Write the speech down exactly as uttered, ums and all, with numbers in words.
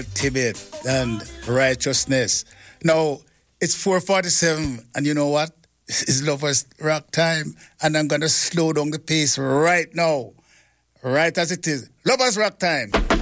Tibet and righteousness. Now, it's four forty-seven, and you know what? It's Lovers Rock time, and I'm going to slow down the pace right now, right as it is. Lovers Rock time.